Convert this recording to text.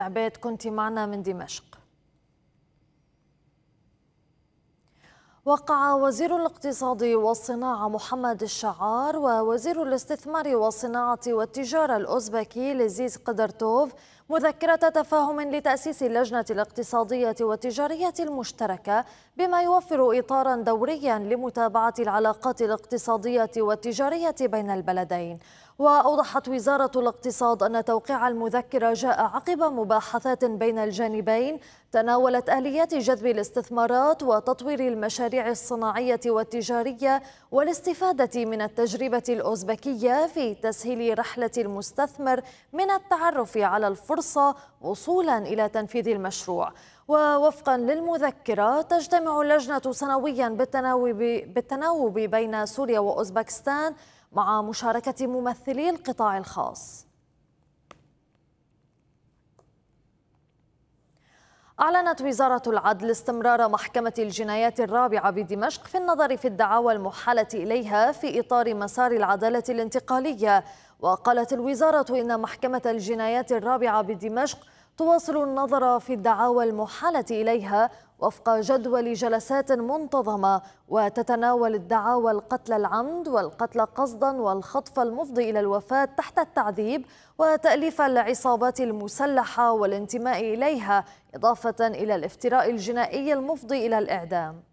عبيد كنت معنا من دمشق. وقع وزير الاقتصاد والصناعة محمد الشعار ووزير الاستثمار والصناعة والتجارة الأوزبكي لزيز قدرتوف مذكرة تفاهم لتأسيس اللجنة الاقتصادية والتجارية المشتركة بما يوفر إطارا دوريا لمتابعة العلاقات الاقتصادية والتجارية بين البلدين. وأوضحت وزارة الاقتصاد أن توقيع المذكرة جاء عقب مباحثات بين الجانبين تناولت آليات جذب الاستثمارات وتطوير المشاريع الصناعية والتجارية والاستفادة من التجربة الأوزبكية في تسهيل رحلة المستثمر من التعرف على الفرصة وصولا إلى تنفيذ المشروع. ووفقا للمذكرة تجتمع اللجنة سنويا بالتناوب بين سوريا وأوزبكستان مع مشاركة ممثلي القطاع الخاص. أعلنت وزارة العدل استمرار محكمة الجنايات الرابعة بدمشق في النظر في الدعاوى المحالة إليها في إطار مسار العدالة الانتقالية. وقالت الوزارة إن محكمة الجنايات الرابعة بدمشق تواصل النظر في الدعاوى المحالة إليها وفق جدول جلسات منتظمة، وتتناول الدعاوى القتل العمد والقتل قصدا والخطف المفضي إلى الوفاة تحت التعذيب وتأليف العصابات المسلحة والانتماء إليها، إضافة إلى الافتراء الجنائي المفضي إلى الإعدام.